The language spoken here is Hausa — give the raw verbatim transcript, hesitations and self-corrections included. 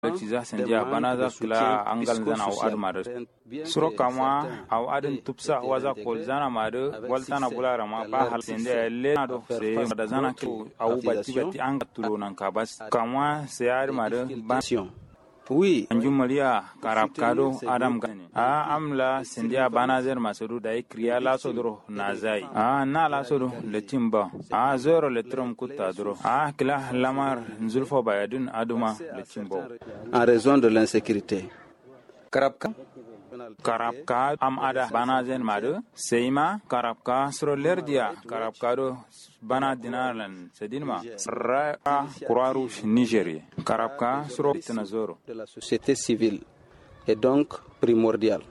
ciza sendia banaza kila angal zana au admar suro kama au adin tupsa waza kol zana madu waltana bulara ma ba hal sendia le do se da zana ki au batti batti an tulo nan ka bas kama se ar madu ban oui anjum maria karab kado adam gane a amla sendia banazer masuru dai kriya la sodro nazai a na la sodro le timba a zero le trom kutta dro a kila lamar nzulfo bayadun aduma le timbo en raison de l'insécurité karabka karabka am ada banazen madu seima karabka sro lerdia karabka do bana dinalan sedinma ra kuraru nigeria karabka sro tinazoro de la société civile est donc primordial.